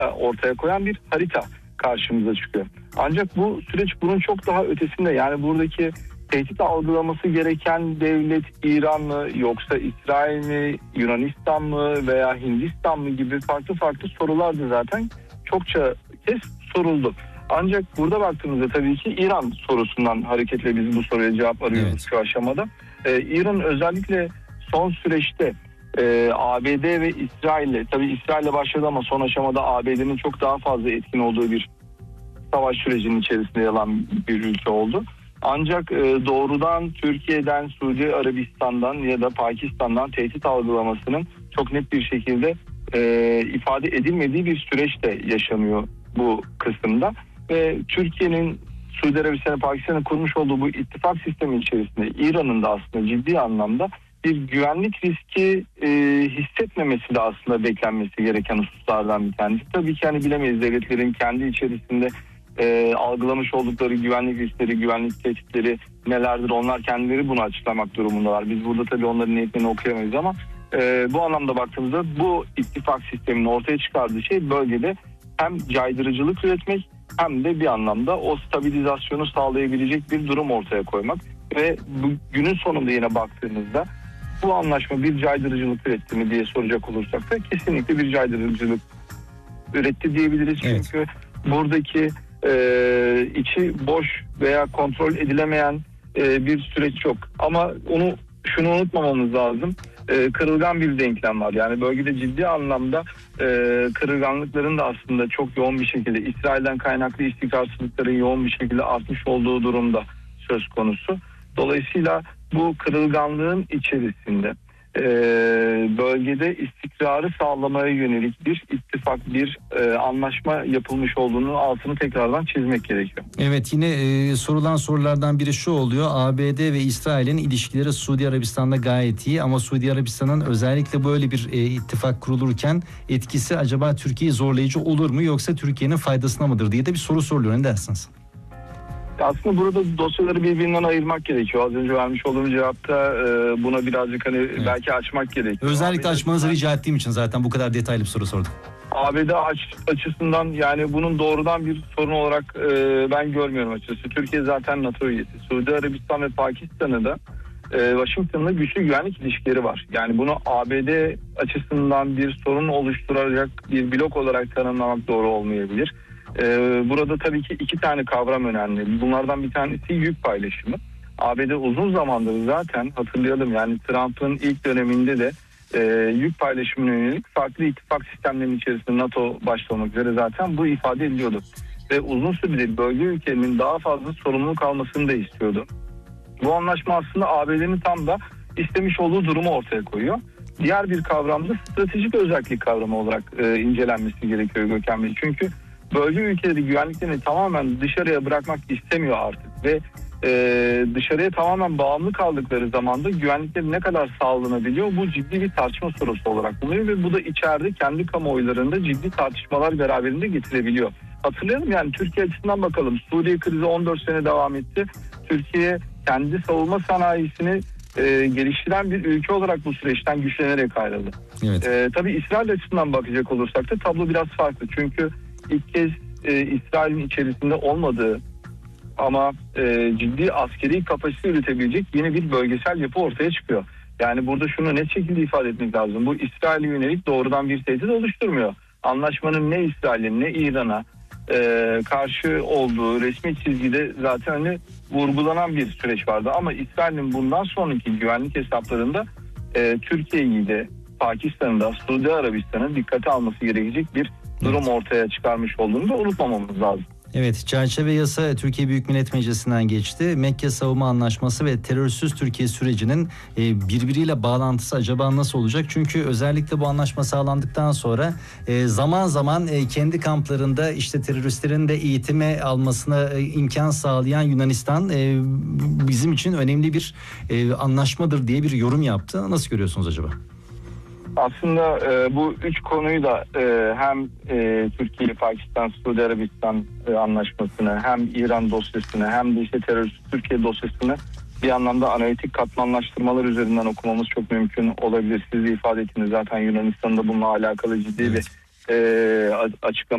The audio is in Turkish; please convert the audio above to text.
ortaya koyan bir harita karşımıza çıkıyor. Ancak bu süreç bunun çok daha ötesinde. Yani buradaki tehdit algılaması gereken devlet İran mı, yoksa İsrail mi, Yunanistan mı veya Hindistan mı gibi farklı farklı sorular da zaten çokça kez soruldu. Ancak burada baktığımızda tabii ki İran sorusundan hareketle biz bu soruya cevap arıyoruz şu aşamada. İran özellikle son süreçte ABD ve İsrail'le, tabii İsrail'le başladı ama son aşamada ABD'nin çok daha fazla etkin olduğu bir savaş sürecinin içerisinde yer alan bir ülke oldu. Ancak doğrudan Türkiye'den, Suudi Arabistan'dan ya da Pakistan'dan tehdit algılamasının çok net bir şekilde ifade edilmediği bir süreç de yaşanıyor bu kısımda. Ve Türkiye'nin Suudi Arabistan'ı, Pakistan'ı kurmuş olduğu bu ittifak sistemi içerisinde İran'ın da aslında ciddi anlamda bir güvenlik riski hissetmemesi de aslında beklenmesi gereken hususlardan bir tanesi. Tabii ki hani bilemeyiz, devletlerin kendi içerisinde algılamış oldukları güvenlik riskleri, güvenlik tehditleri nelerdir, onlar kendileri bunu açıklamak durumundalar. Biz burada tabii onların niyetlerini okuyamayız ama bu anlamda baktığımızda bu ittifak sisteminin ortaya çıkardığı şey bölgede hem caydırıcılık üretmek hem de bir anlamda o stabilizasyonu sağlayabilecek bir durum ortaya koymak. Ve bu günün sonunda yine baktığımızda bu anlaşma bir caydırıcılık üretti mi diye soracak olursak da kesinlikle bir caydırıcılık üretti diyebiliriz. Evet. Çünkü buradaki içi boş veya kontrol edilemeyen bir süreç yok. Ama şunu unutmamamız lazım. Kırılgan bir denklem var. Yani bölgede ciddi anlamda kırılganlıkların da aslında çok yoğun bir şekilde, İsrail'den kaynaklı istikrarsızlıkların yoğun bir şekilde artmış olduğu durumda söz konusu. Dolayısıyla bu kırılganlığın içerisinde bölgede istikrarı sağlamaya yönelik bir ittifak, bir anlaşma yapılmış olduğunun altını tekrardan çizmek gerekiyor. Evet, yine sorulan sorulardan biri şu oluyor. ABD ve İsrail'in ilişkileri Suudi Arabistan'da gayet iyi ama Suudi Arabistan'ın özellikle böyle bir ittifak kurulurken etkisi acaba Türkiye'yi zorlayıcı olur mu, yoksa Türkiye'nin faydasına mıdır diye de bir soru soruluyor. Ne dersiniz? Aslında burada dosyaları birbirinden ayırmak gerekiyor. Az önce vermiş olduğum cevapta buna birazcık belki açmak gerekiyor. Özellikle açmanızı rica ettiğim için zaten bu kadar detaylı bir soru sordum. ABD açısından yani bunun doğrudan bir sorun olarak ben görmüyorum açıkçası. Türkiye zaten NATO üyesi. Suudi Arabistan ve Pakistan'ı da Washington'la güçlü güvenlik ilişkileri var. Yani bunu ABD açısından bir sorun oluşturacak bir blok olarak tanımlamak doğru olmayabilir. Burada tabii ki iki tane kavram önemli. Bunlardan bir tanesi yük paylaşımı. ABD uzun zamandır zaten hatırlayalım, yani Trump'ın ilk döneminde de yük paylaşımına yönelik farklı ittifak sistemlerinin içerisinde NATO başta olmak üzere zaten bu ifade ediliyordu. Ve uzun süredir bölge ülkelerinin daha fazla sorumluluk almasını da istiyordu. Bu anlaşma aslında ABD'nin tam da istemiş olduğu durumu ortaya koyuyor. Diğer bir kavram da stratejik özellik kavramı olarak incelenmesi gerekiyor Gökhan Bey. Çünkü bölge ülkeleri güvenliklerini tamamen dışarıya bırakmak istemiyor artık ve dışarıya tamamen bağımlı kaldıkları zaman da güvenlikleri ne kadar sağlanabiliyor, bu ciddi bir tartışma sorusu olarak bulunuyor ve bu da içeride kendi kamuoylarında ciddi tartışmalar beraberinde getirebiliyor. Hatırlayalım, yani Türkiye açısından bakalım, Suriye krizi 14 sene devam etti. Türkiye kendi savunma sanayisini geliştiren bir ülke olarak bu süreçten güçlenerek ayrıldı. Evet. Tabii İsrail açısından bakacak olursak da tablo biraz farklı. Çünkü ilk kez İsrail'in içerisinde olmadığı ama ciddi askeri kapasite üretebilecek yeni bir bölgesel yapı ortaya çıkıyor. Yani burada şunu net şekilde ifade etmek lazım. Bu İsrail'e yönelik doğrudan bir tehdit oluşturmuyor. Anlaşmanın ne İsrail'e ne İran'a karşı olduğu resmi çizgide zaten vurgulanan bir süreç vardı. Ama İsrail'in bundan sonraki güvenlik hesaplarında Türkiye'yi de, Pakistan'ı da, Suudi Arabistan'ı dikkate alması gerekecek bir durum ortaya çıkarmış olduğunu da unutmamamız lazım. Evet, çerçeve yasa Türkiye Büyük Millet Meclisi'nden geçti. Mekke Savunma Anlaşması ve terörsüz Türkiye sürecinin birbiriyle bağlantısı acaba nasıl olacak? Çünkü özellikle bu anlaşma sağlandıktan sonra zaman zaman kendi kamplarında işte teröristlerin de eğitime almasına imkan sağlayan Yunanistan bizim için önemli bir anlaşmadır diye bir yorum yaptı. Nasıl görüyorsunuz acaba? Aslında bu üç konuyu da hem Türkiye, Pakistan, Suudi Arabistan anlaşmasını, hem İran dosyasını, hem de işte terörist Türkiye dosyasını bir anlamda analitik katmanlaştırmalar üzerinden okumamız çok mümkün olabilir. Siz de ifade ettiniz zaten, Yunanistan'da bununla alakalı ciddi bir açıklama